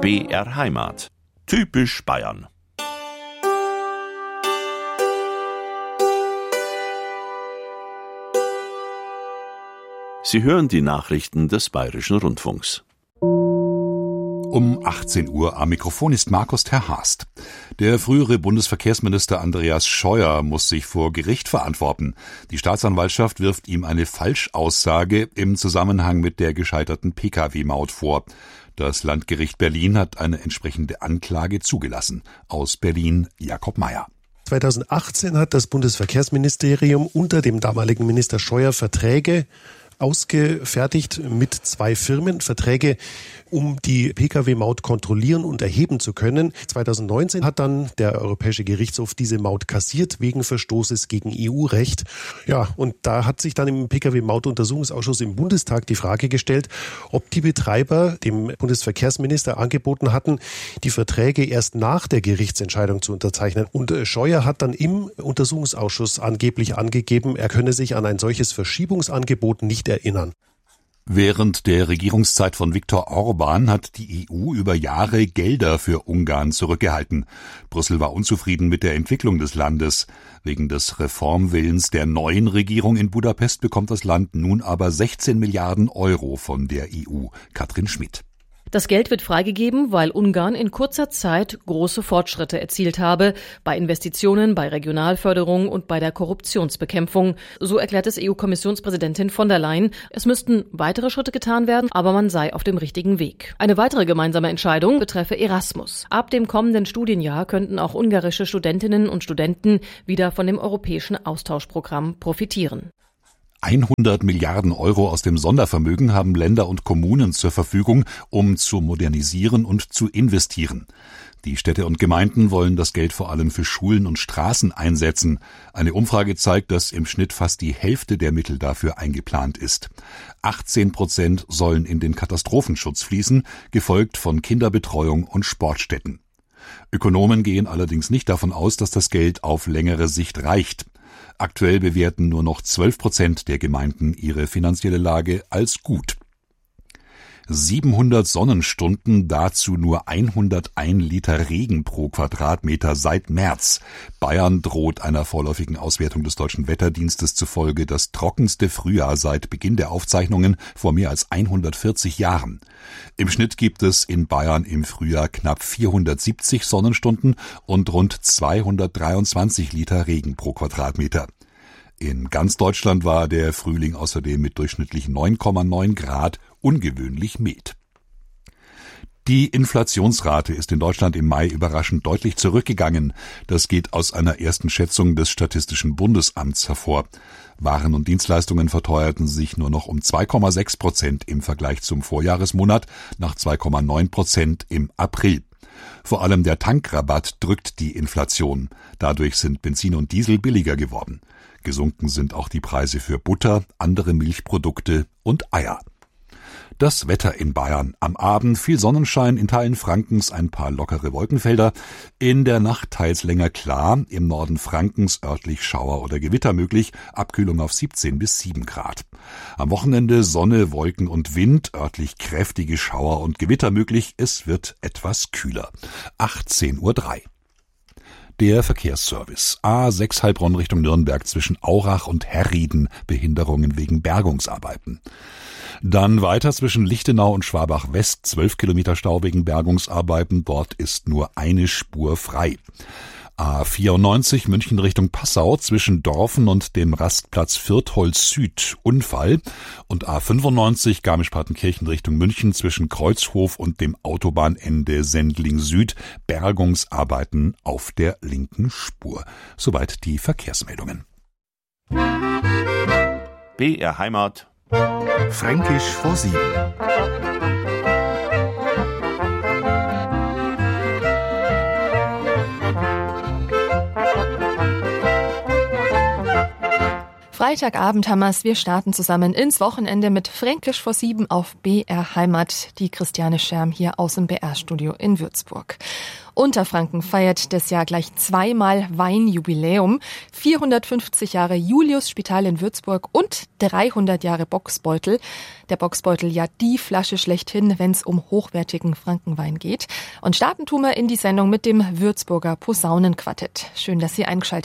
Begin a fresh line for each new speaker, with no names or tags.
BR Heimat. Typisch Bayern. Sie hören die Nachrichten des Bayerischen Rundfunks.
Um 18 Uhr am Mikrofon ist Markus Terhast. Der frühere Bundesverkehrsminister Andreas Scheuer muss sich vor Gericht verantworten. Die Staatsanwaltschaft wirft ihm eine Falschaussage im Zusammenhang mit der gescheiterten Pkw-Maut vor. Das Landgericht Berlin hat eine entsprechende Anklage zugelassen. Aus Berlin Jakob Mayer.
2018 hat das Bundesverkehrsministerium unter dem damaligen Minister Scheuer Verträge ausgefertigt mit 2 Firmen, Verträge, um die Pkw-Maut kontrollieren und erheben zu können. 2019 hat dann der Europäische Gerichtshof diese Maut kassiert wegen Verstoßes gegen EU-Recht. Ja, und da hat sich dann im Pkw-Maut-Untersuchungsausschuss im Bundestag die Frage gestellt, ob die Betreiber dem Bundesverkehrsminister angeboten hatten, die Verträge erst nach der Gerichtsentscheidung zu unterzeichnen. Und Scheuer hat dann im Untersuchungsausschuss angeblich angegeben, er könne sich an ein solches Verschiebungsangebot nicht erinnern.
Während der Regierungszeit von Viktor Orbán hat die EU über Jahre Gelder für Ungarn zurückgehalten. Brüssel war unzufrieden mit der Entwicklung des Landes. Wegen des Reformwillens der neuen Regierung in Budapest bekommt das Land nun aber 16 Milliarden Euro von der EU. Katrin Schmidt.
Das Geld wird freigegeben, weil Ungarn in kurzer Zeit große Fortschritte erzielt habe, bei Investitionen, bei Regionalförderung und bei der Korruptionsbekämpfung. So erklärt es EU-Kommissionspräsidentin von der Leyen. Es müssten weitere Schritte getan werden, aber man sei auf dem richtigen Weg. Eine weitere gemeinsame Entscheidung betreffe Erasmus. Ab dem kommenden Studienjahr könnten auch ungarische Studentinnen und Studenten wieder von dem europäischen Austauschprogramm profitieren.
100 Milliarden Euro aus dem Sondervermögen haben Länder und Kommunen zur Verfügung, um zu modernisieren und zu investieren. Die Städte und Gemeinden wollen das Geld vor allem für Schulen und Straßen einsetzen. Eine Umfrage zeigt, dass im Schnitt fast die Hälfte der Mittel dafür eingeplant ist. 18% sollen in den Katastrophenschutz fließen, gefolgt von Kinderbetreuung und Sportstätten. Ökonomen gehen allerdings nicht davon aus, dass das Geld auf längere Sicht reicht. Aktuell bewerten nur noch 12% der Gemeinden ihre finanzielle Lage als gut. 700 Sonnenstunden, dazu nur 101 Liter Regen pro Quadratmeter seit März. Bayern droht einer vorläufigen Auswertung des Deutschen Wetterdienstes zufolge das trockenste Frühjahr seit Beginn der Aufzeichnungen vor mehr als 140 Jahren. Im Schnitt gibt es in Bayern im Frühjahr knapp 470 Sonnenstunden und rund 223 Liter Regen pro Quadratmeter. In ganz Deutschland war der Frühling außerdem mit durchschnittlich 9,9 Grad ungewöhnlich mild. Die Inflationsrate ist in Deutschland im Mai überraschend deutlich zurückgegangen. Das geht aus einer ersten Schätzung des Statistischen Bundesamts hervor. Waren und Dienstleistungen verteuerten sich nur noch um 2,6% im Vergleich zum Vorjahresmonat, nach 2,9% im April. Vor allem der Tankrabatt drückt die Inflation. Dadurch sind Benzin und Diesel billiger geworden. Gesunken sind auch die Preise für Butter, andere Milchprodukte und Eier. Das Wetter in Bayern. Am Abend viel Sonnenschein, in Teilen Frankens ein paar lockere Wolkenfelder. In der Nacht teils länger klar, im Norden Frankens örtlich Schauer oder Gewitter möglich, Abkühlung auf 17 bis 7 Grad. Am Wochenende Sonne, Wolken und Wind, örtlich kräftige Schauer und Gewitter möglich, es wird etwas kühler. 18:03 Uhr. Der Verkehrsservice. A6 Heilbronn Richtung Nürnberg zwischen Aurach und Herrieden, Behinderungen wegen Bergungsarbeiten. Dann weiter zwischen Lichtenau und Schwabach West, 12 Kilometer Stau wegen Bergungsarbeiten, dort ist nur eine Spur frei. A94 München Richtung Passau zwischen Dorfen und dem Rastplatz Viertholz Süd Unfall und A95 Garmisch-Partenkirchen Richtung München zwischen Kreuzhof und dem Autobahnende Sendling Süd Bergungsarbeiten auf der linken Spur. Soweit die Verkehrsmeldungen.
BR Heimat.
Fränkisch vor 7.
Freitagabend haben wir's. Wir starten zusammen ins Wochenende mit Fränkisch vor 7 auf BR Heimat. Die Christiane Scherm hier aus dem BR-Studio in Würzburg. Unterfranken feiert das Jahr gleich zweimal Weinjubiläum. 450 Jahre Julius-Spital in Würzburg und 300 Jahre Bocksbeutel. Der Bocksbeutel ja die Flasche schlechthin, wenn es um hochwertigen Frankenwein geht. Und starten tun wir in die Sendung mit dem Würzburger Posaunenquartett. Schön, dass Sie eingeschaltet